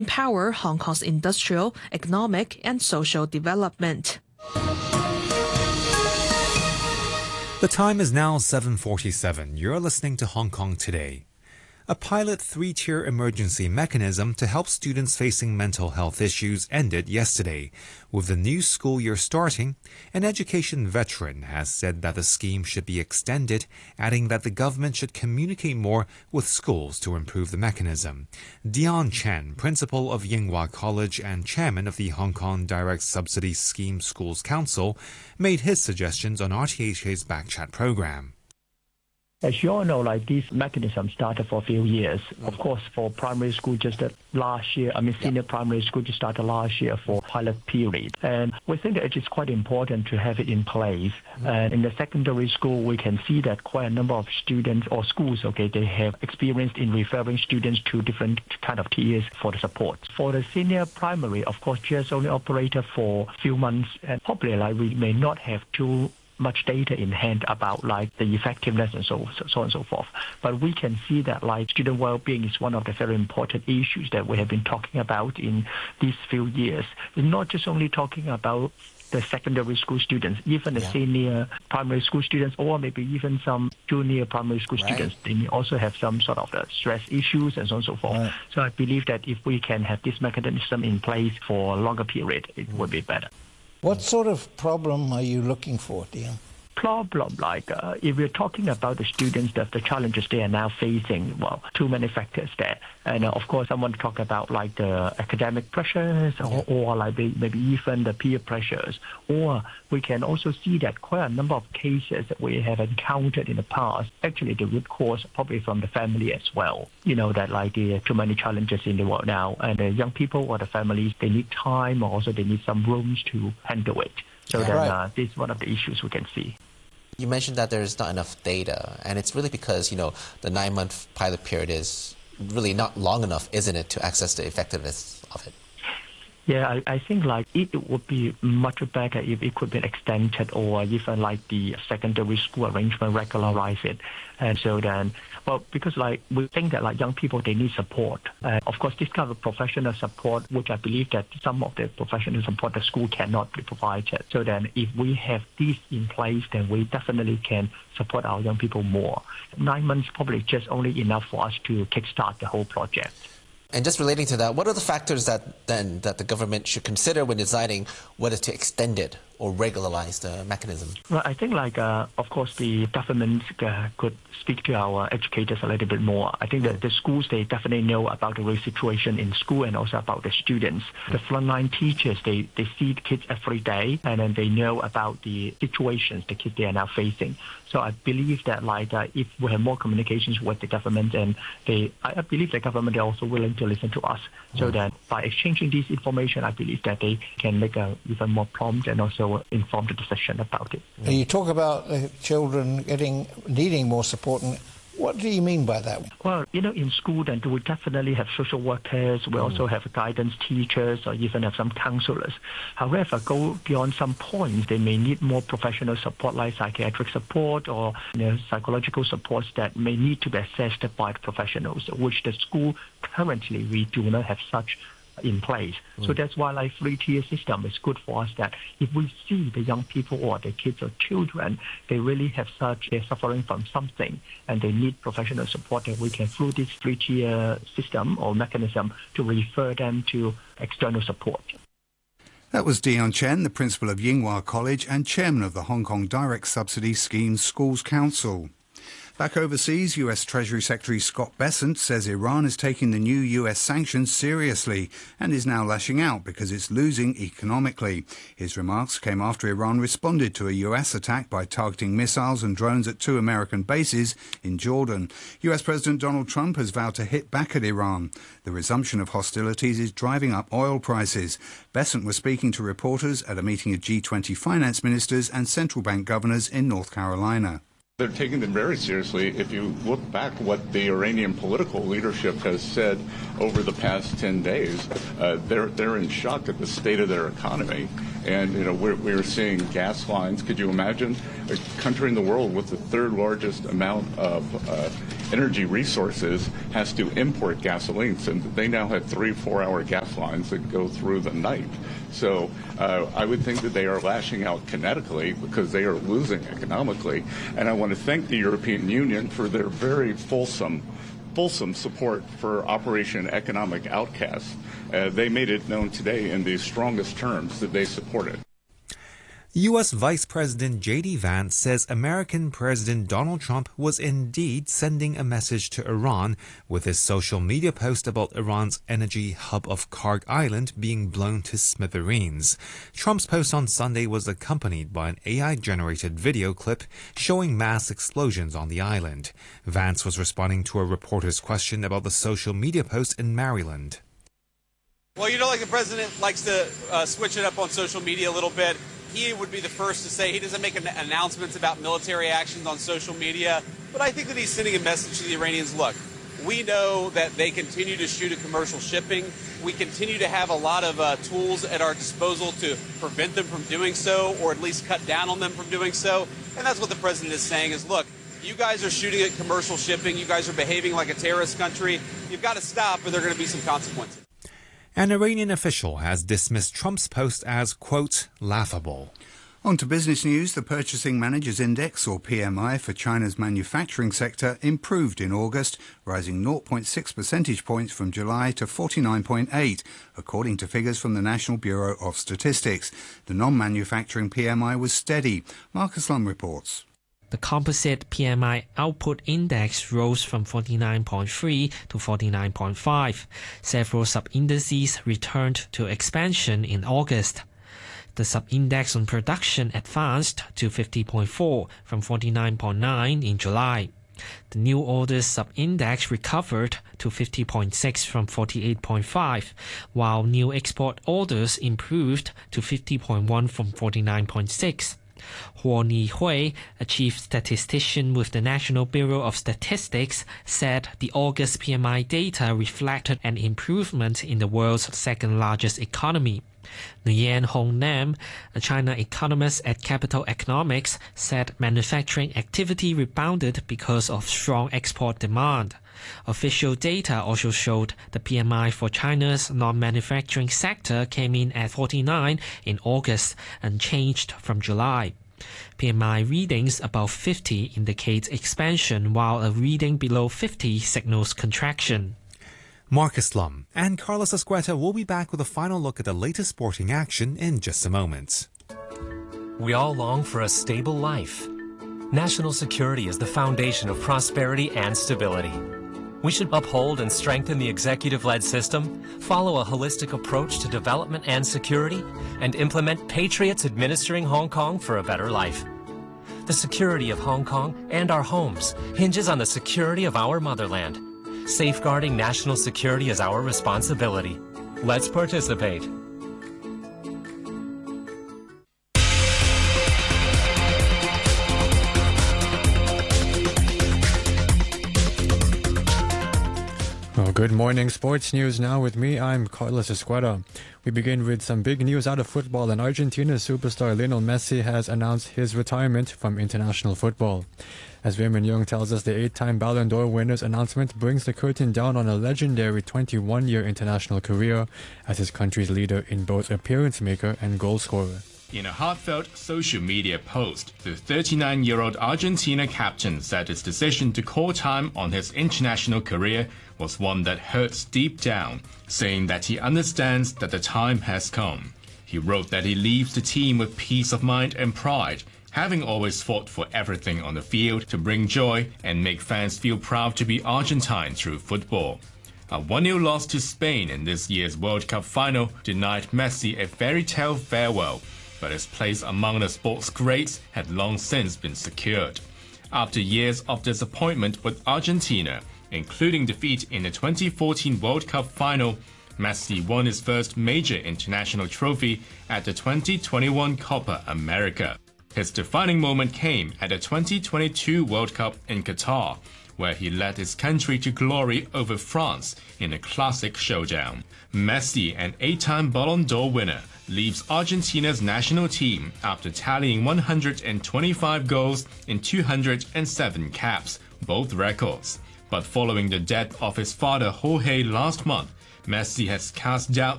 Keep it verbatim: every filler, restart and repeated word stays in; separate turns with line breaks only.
empower Hong Kong's industrial, economic, and social development.
The time is now seven forty-seven. You're listening to Hong Kong Today. A pilot three-tier emergency mechanism to help students facing mental health issues ended yesterday. With the new school year starting, an education veteran has said that the scheme should be extended, adding that the government should communicate more with schools to improve the mechanism. Dion Chen, principal of Yinghua College and chairman of the Hong Kong Direct Subsidy Scheme Schools Council, made his suggestions on R T H K's Backchat program.
As you all know, like this mechanism started for a few years. Of course, for primary school, just last year, I mean, senior primary school just started last year for pilot period. And we think that it is quite important to have it in place. And in the secondary school, we can see that quite a number of students or schools, okay, they have experience in referring students to different kind of tiers for the support. For the senior primary, of course, just only operated for a few months, and probably like we may not have too much data in hand about like the effectiveness and so, so so on and so forth. But we can see that like student well-being is one of the very important issues that we have been talking about in these few years. We're not just only talking about the secondary school students, even the yeah. senior primary school students, or maybe even some junior primary school right. students, they may also have some sort of the stress issues and so on and so forth. Right. So I believe that if we can have this mechanism in place for a longer period, it mm. would be better.
What sort of problem are you looking for, Dion?
Problem like uh, if we're talking about the students, that the challenges they are now facing, well, too many factors there. And uh, of course, someone talk about like the academic pressures or, or like maybe even the peer pressures. Or we can also see that quite a number of cases that we have encountered in the past, actually the root cause probably from the family as well. You know, that like there are too many challenges in the world now, and the young people or the families, they need time, or also they need some rooms to handle it. So yeah, then right. uh, this is one of the issues we can see.
You mentioned that there's not enough data, and it's really because, you know, the nine-month pilot period is really not long enough, isn't it, to access the effectiveness of it?
Yeah, I, I think like it would be much better if it could be extended, or even like the secondary school arrangement regularize it. And so then, well, because like we think that like young people, they need support. Uh, of course, this kind of professional support, which I believe that some of the professional support the school cannot be provided. So then if we have this in place, then we definitely can support our young people more. Nine months probably just only enough for us to kickstart the whole project.
And just relating to that, what are the factors that then that the government should consider when deciding whether to extend it or regularize the mechanism?
Well, I think like, uh, of course, the government uh, could speak to our educators a little bit more. I think that the schools, they definitely know about the real situation in school and also about the students. The frontline teachers, they, they see the kids every day, and then they know about the situations the kids they are now facing. So I believe that like uh, if we have more communications with the government, and they, I believe the government are also willing to listen to us. So mm. that by exchanging this information, I believe that they can make a even more prompt and also informed decision about it.
And you talk about uh, children getting needing more support. And what do you mean by that?
Well, you know, in school, then we definitely have social workers. We mm. also have guidance teachers, or even have some counselors. However, go beyond some points, they may need more professional support, like psychiatric support or you know, psychological supports that may need to be assessed by the professionals, which the school currently we do not have such in place. Mm. So that's why like three-tier system is good for us, that if we see the young people or the kids or children, they really have such, they're suffering from something and they need professional support, that we can through this three-tier system or mechanism to refer them to external support.
That was Dion Chen, the principal of Yinghua College and chairman of the Hong Kong Direct Subsidy Scheme Schools Council. Back overseas, U S Treasury Secretary Scott Bessent says Iran is taking the new U S sanctions seriously and is now lashing out because it's losing economically. His remarks came after Iran responded to a U S attack by targeting missiles and drones at two American bases in Jordan. U S President Donald Trump has vowed to hit back at Iran. The resumption of hostilities is driving up oil prices. Bessent was speaking to reporters at a meeting of G twenty finance ministers and central bank governors in North Carolina.
They're taking them very seriously. If you look back what the Iranian political leadership has said over the past ten days, uh, they're they're in shock at the state of their economy. And, you know, we're, we're seeing gas lines. Could you imagine a country in the world with the third largest amount of uh, energy resources has to import gasoline? So they now have three, four-hour gas lines that go through the night. So uh, I would think that they are lashing out kinetically because they are losing economically. And I want to thank the European Union for their very fulsome fulsome support for Operation Economic Outcast. Uh, they made it known today in the strongest terms that they support it.
U S Vice President J D Vance says American President Donald Trump was indeed sending a message to Iran with his social media post about Iran's energy hub of Karg Island being blown to smithereens. Trump's post on Sunday was accompanied by an A I-generated video clip showing mass explosions on the island. Vance was responding to a reporter's question about the social media post in Maryland.
Well, you know, like the president likes to uh, switch it up on social media a little bit. He would be the first to say he doesn't make an announcements about military actions on social media, but I think that he's sending a message to the Iranians. Look, we know that they continue to shoot at commercial shipping. We continue to have a lot of uh, tools at our disposal to prevent them from doing so, or at least cut down on them from doing so. And that's what the president is saying is, look, you guys are shooting at commercial shipping. You guys are behaving like a terrorist country. You've got to stop, or there are going to be some consequences.
An Iranian official has dismissed Trump's post as, quote, laughable.
On to business news. The Purchasing Managers' Index, or P M I, for China's manufacturing sector improved in August, rising zero point six percentage points from July to forty-nine point eight, according to figures from the National Bureau of Statistics. The non-manufacturing P M I was steady. Marcus Lum reports.
The composite P M I output index rose from forty-nine point three to forty-nine point five. Several sub-indices returned to expansion in August. The sub-index on production advanced to fifty point four from forty-nine point nine in July. The new orders sub-index recovered to fifty point six from forty-eight point five, while new export orders improved to fifty point one from forty-nine point six. Huo Nihui, a chief statistician with the National Bureau of Statistics, said the August P M I data reflected an improvement in the world's second-largest economy. Nguyen Hong Nam, a China economist at Capital Economics, said manufacturing activity rebounded because of strong export demand. Official data also showed the P M I for China's non-manufacturing sector came in at forty-nine in August, unchanged from July. P M I readings above fifty indicate expansion, while a reading below fifty signals contraction.
Marcus Lum and Carlos Esqueta will be back with a final look at the latest sporting action in just a moment.
We all long for a stable life. National security is the foundation of prosperity and stability. We should uphold and strengthen the executive-led system, follow a holistic approach to development and security, and implement patriots administering Hong Kong for a better life. The security of Hong Kong and our homes hinges on the security of our motherland. Safeguarding national security is our responsibility. Let's participate.
Well, good morning. Sports news now with me. I'm Carlos Esqueta. We begin with some big news out of football, and Argentina superstar Lionel Messi has announced his retirement from international football. As Raymond Young tells us, the eight-time Ballon d'Or winner's announcement brings the curtain down on a legendary twenty-one-year international career as his country's leader in both appearance maker and goal scorer.
In a heartfelt social media post, the thirty-nine-year-old Argentina captain said his decision to call time on his international career was one that hurts deep down, saying that he understands that the time has come. He wrote that he leaves the team with peace of mind and pride, having always fought for everything on the field to bring joy and make fans feel proud to be Argentine through football. A one nil loss to Spain in this year's World Cup final denied Messi a fairy tale farewell, but his place among the sport's greats had long since been secured. After years of disappointment with Argentina, including defeat in the twenty fourteen World Cup final, Messi won his first major international trophy at the twenty twenty-one Copa America. His defining moment came at the twenty twenty-two World Cup in Qatar, where he led his country to glory over France in a classic showdown. Messi, an eight-time Ballon d'Or winner, leaves Argentina's national team after tallying one hundred twenty-five goals in two hundred seven caps, both records. But following the death of his father Jorge last month, Messi has cast doubt